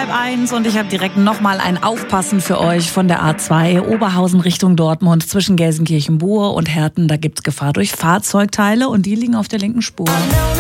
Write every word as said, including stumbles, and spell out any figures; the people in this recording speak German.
halb eins und ich habe direkt nochmal ein Aufpassen für euch von der A zwei Oberhausen Richtung Dortmund zwischen Gelsenkirchen-Buhr und Herten. Da gibt's Gefahr durch Fahrzeugteile und die liegen auf der linken Spur.